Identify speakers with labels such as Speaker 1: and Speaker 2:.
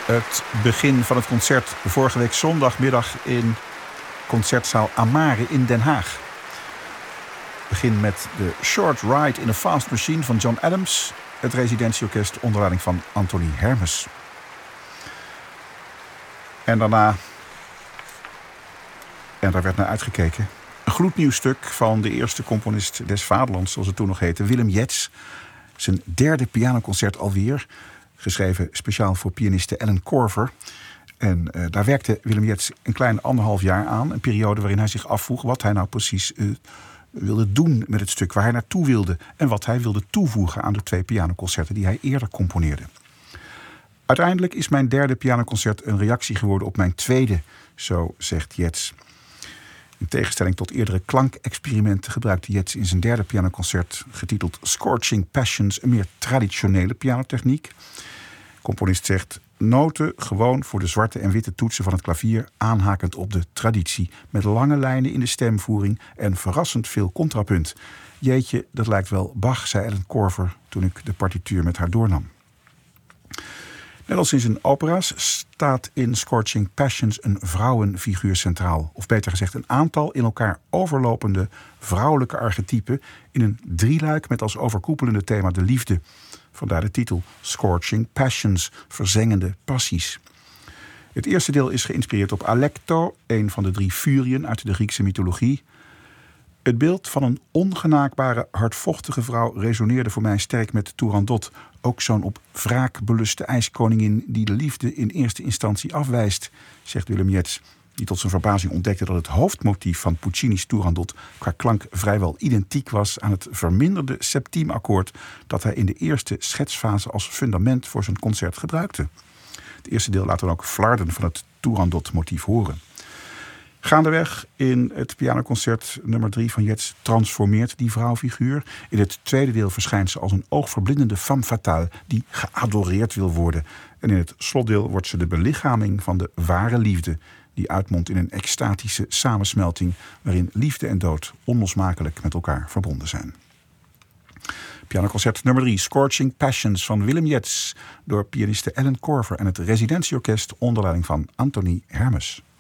Speaker 1: Het begin van het concert vorige week zondagmiddag in concertzaal Amare in Den Haag. Begin met de Short Ride in a Fast Machine van John Adams. Het residentieorkest onder leiding van Anthony Hermes. En daarna, en daar werd naar uitgekeken, een gloednieuw stuk van de eerste componist des Vaderlands, zoals het toen nog heette, Willem Jetz. Zijn derde pianoconcert alweer, geschreven speciaal voor pianiste Ellen Korver. En daar werkte Willem Jetz een klein 1,5 jaar aan. Een periode waarin hij zich afvroeg wat hij nou precies wilde doen met het stuk, waar hij naartoe wilde en wat hij wilde toevoegen aan de 2 pianoconcerten die hij eerder componeerde. Uiteindelijk is mijn derde pianoconcert een reactie geworden op mijn tweede, zo zegt Jetz. In tegenstelling tot eerdere klankexperimenten gebruikte Jetz in zijn derde pianoconcert, getiteld Scorching Passions, een meer traditionele pianotechniek. De componist zegt: noten gewoon voor de zwarte en witte toetsen van het klavier, aanhakend op de traditie, met lange lijnen in de stemvoering en verrassend veel contrapunt. Jeetje, dat lijkt wel Bach, zei Ellen Korver toen ik de partituur met haar doornam. Net als in zijn opera's staat in Scorching Passions een vrouwenfiguur centraal. Of beter gezegd een aantal in elkaar overlopende vrouwelijke archetypen in een drieluik met als overkoepelende thema de liefde. Vandaar de titel Scorching Passions, verzengende passies. Het eerste deel is geïnspireerd op Alecto, een van de 3 furien uit de Griekse mythologie. Het beeld van een ongenaakbare, hardvochtige vrouw resoneerde voor mij sterk met Turandot. Ook zo'n op wraak beluste ijskoningin die de liefde in eerste instantie afwijst, zegt Willem Jetz, die tot zijn verbazing ontdekte dat het hoofdmotief van Puccini's Turandot qua klank vrijwel identiek was aan het verminderde septiemakkoord dat hij in de eerste schetsfase als fundament voor zijn concert gebruikte. Het eerste deel laat dan ook flarden van het Turandot-motief horen. Gaandeweg in het pianoconcert nummer 3 van Jetz transformeert die vrouwfiguur. In het tweede deel verschijnt ze als een oogverblindende femme fatale die geadoreerd wil worden. En in het slotdeel wordt ze de belichaming van de ware liefde, die uitmondt in een extatische samensmelting waarin liefde en dood onlosmakelijk met elkaar verbonden zijn. Pianoconcert nummer 3, Scorching Passions van Willem Jetz, door pianiste Ellen Korver en het residentieorkest onder leiding van Anthony Hermes.